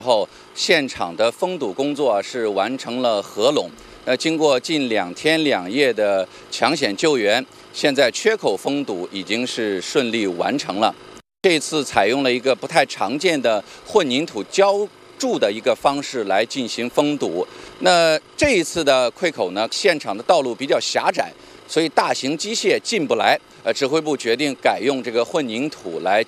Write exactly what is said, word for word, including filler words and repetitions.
后现场的封堵工作是完成了合拢。呃，经过近两天两夜的抢险救援，现在缺口封堵已经是顺利完成了。这次采用了一个不太常见的混凝土浇筑的一个方式来进行封堵。那这一次的溃口呢，现场的道路比较狭窄，所以大型机械进不来。呃，指挥部决定改用这个混凝土来